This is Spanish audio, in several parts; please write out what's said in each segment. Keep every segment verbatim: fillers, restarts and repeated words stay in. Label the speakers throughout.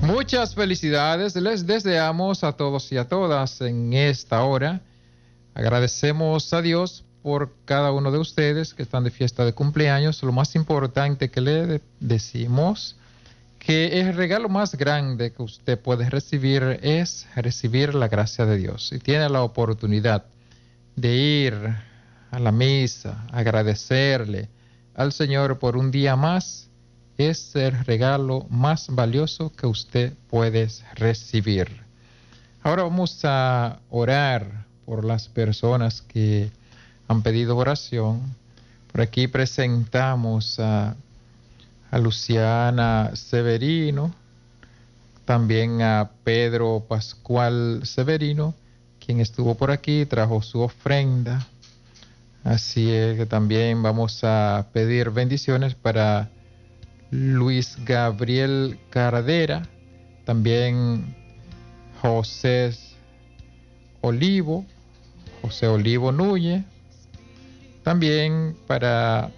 Speaker 1: Muchas felicidades les deseamos a todos y a todas en esta hora. Agradecemos a Dios por cada uno de ustedes que están de fiesta de cumpleaños. Lo más importante que le decimos que el regalo más grande que usted puede recibir es recibir la gracia de Dios. Si tiene la oportunidad de ir a la misa, agradecerle al Señor por un día más, es el regalo más valioso que usted puede recibir. Ahora vamos a orar por las personas que han pedido oración. Por aquí presentamos a, a Luciana Severino, también a Pedro Pascual Severino, quien estuvo por aquí, trajo su ofrenda. Así es que también vamos a pedir bendiciones para Luis Gabriel Cardera, también José Olivo, José Olivo Núñez, también para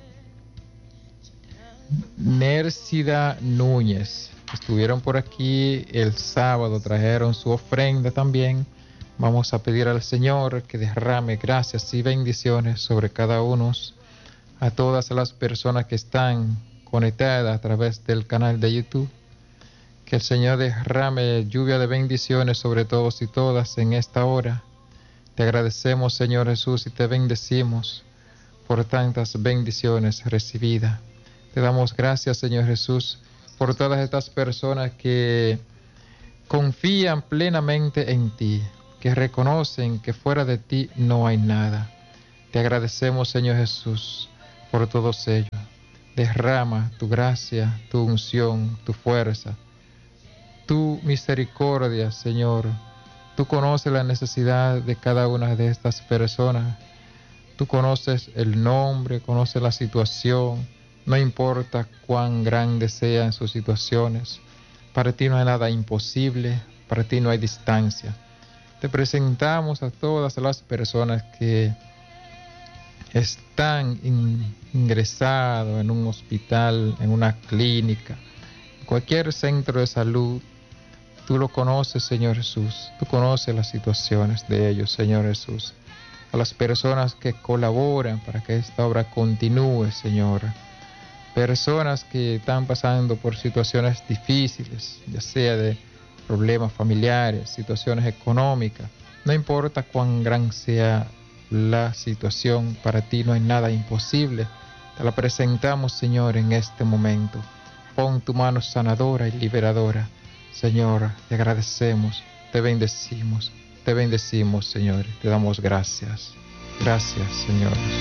Speaker 1: Nércida Núñez. Estuvieron por aquí el sábado, trajeron su ofrenda también. Vamos a pedir al Señor que derrame gracias y bendiciones sobre cada uno, a todas las personas que están conectada a través del canal de YouTube. Que el Señor derrame lluvia de bendiciones sobre todos y todas en esta hora. Te agradecemos, Señor Jesús, y te bendecimos por tantas bendiciones recibidas. Te damos gracias, Señor Jesús, por todas estas personas que confían plenamente en ti, que reconocen que fuera de ti no hay nada. Te agradecemos, Señor Jesús, por todos ellos. Derrama tu gracia, tu unción, tu fuerza, tu misericordia, Señor. Tú conoces la necesidad de cada una de estas personas. Tú conoces el nombre, conoces la situación. No importa cuán grandes sean sus situaciones. Para ti no hay nada imposible, para ti no hay distancia. Te presentamos a todas las personas que están in, ingresados en un hospital, en una clínica, en cualquier centro de salud. Tú lo conoces, Señor Jesús. Tú conoces las situaciones de ellos, Señor Jesús. A las personas que colaboran para que esta obra continúe, Señor. Personas que están pasando por situaciones difíciles, ya sea de problemas familiares, situaciones económicas. No importa cuán gran sea la situación, para ti no hay nada imposible. Te la presentamos, Señor, en este momento. Pon tu mano sanadora y liberadora. Señor, te agradecemos, te bendecimos, te bendecimos, Señor. Te damos gracias. Gracias, Señor.